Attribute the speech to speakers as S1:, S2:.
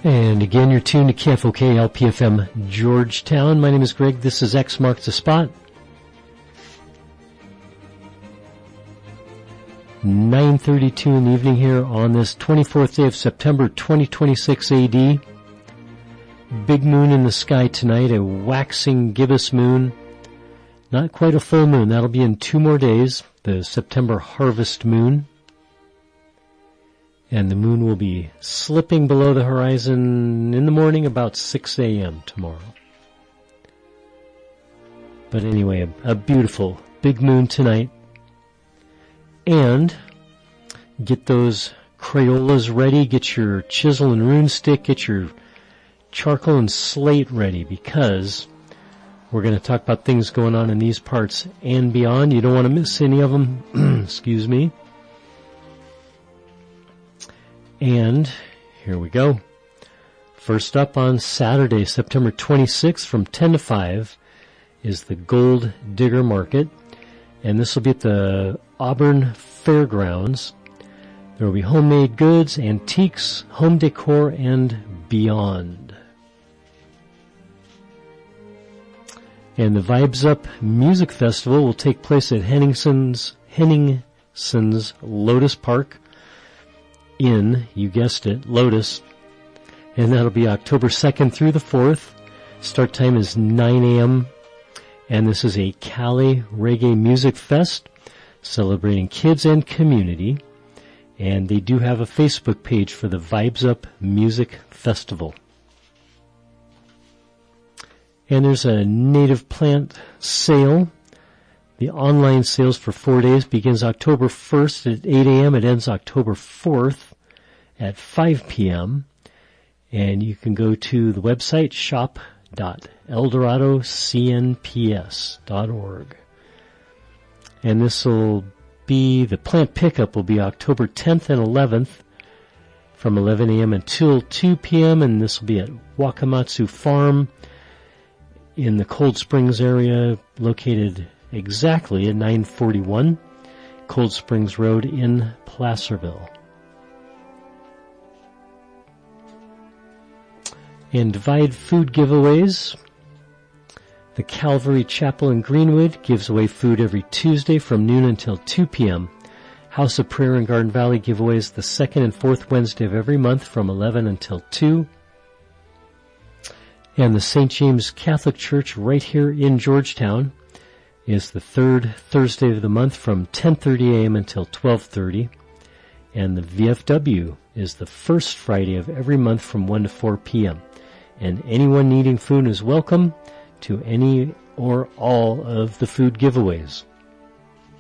S1: And again, you're tuned to KFOK LPFM Georgetown. My name is Greg. This is X Marks the Spot. 9:32 in the evening here on this 24th day of September 2026 AD. Big moon in the sky tonight, a waxing gibbous moon. Not quite a full moon. That'll be in 2 more days, the September harvest moon. And the moon will be slipping below the horizon in the morning about 6 a.m. tomorrow. But anyway, a beautiful big moon tonight. And get those Crayolas ready, get your chisel and rune stick, get your charcoal and slate ready, because we're going to talk about things going on in these parts and beyond. You don't want to miss any of them. Excuse me. And here we go. First up on Saturday, September 26th from 10 to 5 is the Gold Digger Market. And this will be at the Auburn Fairgrounds. There will be homemade goods, antiques, home decor, and beyond. And the Vibes Up Music Festival will take place at Henningson's Lotus Park Inn, you guessed it, Lotus. And that'll be October 2nd through the 4th. Start time is 9 a.m. And this is a Cali Reggae Music Fest celebrating kids and community. And they do have a Facebook page for the Vibes Up Music Festival. And there's a native plant sale. The online sales for 4 days begins October 1st at 8 a.m. It ends October 4th at 5 p.m. And you can go to the website shop.eldoradocnps.org. And this will be, the plant pickup will be October 10th and 11th from 11 a.m. until 2 p.m. And this will be at Wakamatsu Farm in the Cold Springs area, located exactly at 941 Cold Springs Road in Placerville. And Divide food giveaways. The Calvary Chapel in Greenwood gives away food every Tuesday from noon until 2 p.m. House of Prayer in Garden Valley giveaways the second and fourth Wednesday of every month from 11 until 2. And the St. James Catholic Church right here in Georgetown is the third Thursday of the month from 10:30 a.m. until 12:30. And the VFW is the first Friday of every month from 1 to 4 p.m. And anyone needing food is welcome to any or all of the food giveaways.